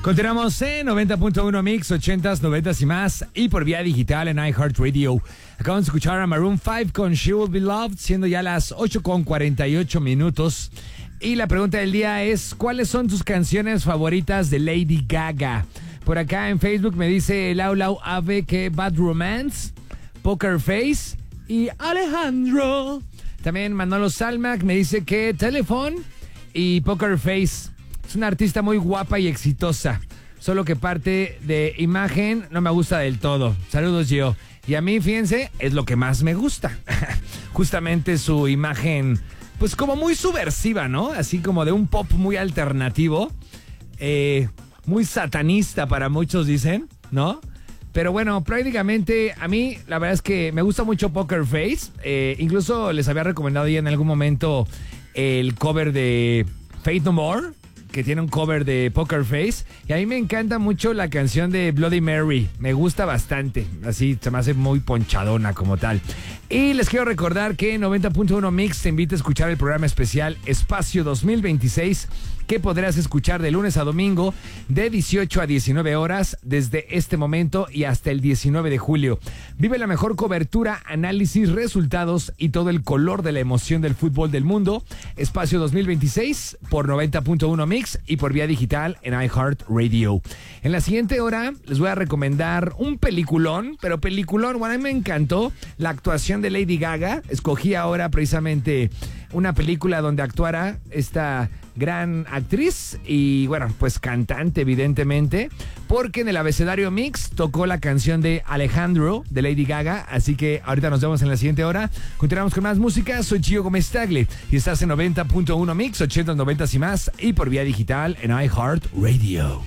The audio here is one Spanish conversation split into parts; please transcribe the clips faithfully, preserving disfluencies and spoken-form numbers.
Continuamos en noventa punto uno Mix, ochentas, noventas y más, y por vía digital en iHeartRadio. Acabamos de escuchar a Maroon cinco con She Will Be Loved, siendo ya las ocho con cuarenta y ocho minutos. Y la pregunta del día es, ¿cuáles son tus canciones favoritas de Lady Gaga? Por acá en Facebook me dice Lau Lau Ave que Bad Romance, Poker Face y Alejandro. También Manolo Salmac me dice que Telephone y Poker Face. Es una artista muy guapa y exitosa, solo que parte de imagen no me gusta del todo. Saludos, Gio. Y a mí, fíjense, es lo que más me gusta. Justamente su imagen, pues como muy subversiva, ¿no? Así como de un pop muy alternativo, eh, muy satanista para muchos dicen, ¿no? Pero bueno, prácticamente a mí la verdad es que me gusta mucho Poker Face. Eh, incluso les había recomendado ya en algún momento el cover de Faith No More, que tiene un cover de Poker Face. Y a mí me encanta mucho la canción de Bloody Mary. Me gusta bastante. Así se me hace muy ponchadona como tal. Y les quiero recordar que noventa punto uno Mix te invita a escuchar el programa especial Espacio dos mil veintiséis, que podrás escuchar de lunes a domingo de dieciocho a diecinueve horas desde este momento y hasta el diecinueve de julio. Vive la mejor cobertura, análisis, resultados y todo el color de la emoción del fútbol del mundo. Espacio dos mil veintiséis por noventa punto uno Mix y por vía digital en iHeartRadio. En la siguiente hora les voy a recomendar un peliculón, pero peliculón, bueno, a mí me encantó la actuación de Lady Gaga. Escogí ahora precisamente una película donde actuara esta gran actriz y, bueno, pues cantante, evidentemente, porque en el abecedario Mix tocó la canción de Alejandro de Lady Gaga. Así que ahorita nos vemos en la siguiente hora. Continuamos con más música. Soy Gio Gómez Tagle y estás en noventa punto uno Mix, ochentas, noventas y más, y por vía digital en iHeartRadio.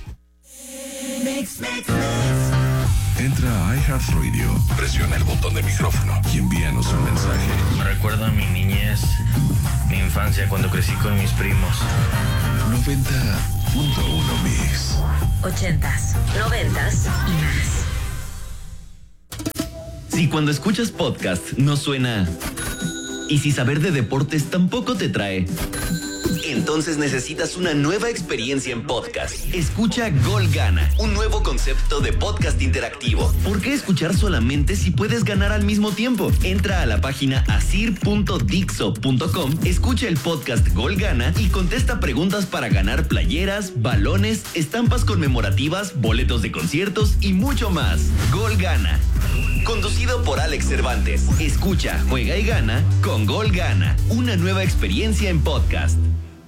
Mix, mix, mix. Entra a iHeartRadio, presiona el botón de micrófono y envíanos un mensaje. Me recuerda a mi niñez, mi infancia cuando crecí con mis primos. noventa punto uno Mix. Ochentas, noventas y más. Si cuando escuchas podcast no suena, y si saber de deportes tampoco te trae, entonces necesitas una nueva experiencia en podcast. Escucha Gol Gana, un nuevo concepto de podcast interactivo. ¿Por qué escuchar solamente si puedes ganar al mismo tiempo? Entra a la página asir punto dixo punto com, escucha el podcast Gol Gana y contesta preguntas para ganar playeras, balones, estampas conmemorativas, boletos de conciertos y mucho más. Gol Gana, conducido por Alex Cervantes. Escucha, juega y gana con Gol Gana, una nueva experiencia en podcast.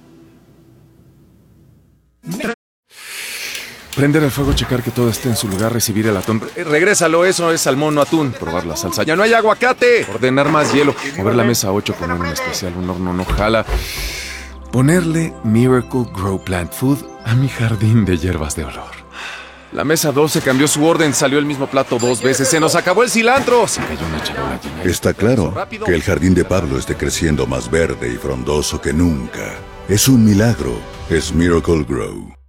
Prender el fuego, checar que todo esté en su lugar, recibir el atún. Eh, regrésalo, eso es salmón, no atún. Probar la salsa, ya no hay aguacate. Ordenar más hielo. Mover la mesa ocho, poner un especial, un horno no jala. Ponerle Miracle Grow Plant Food a mi jardín de hierbas de olor. La mesa doce cambió su orden, salió el mismo plato dos veces. ¡Se nos acabó el cilantro! Se cayó una charola llena. Está claro que el jardín de Pablo esté creciendo más verde y frondoso que nunca. Es un milagro. Es Miracle Grow.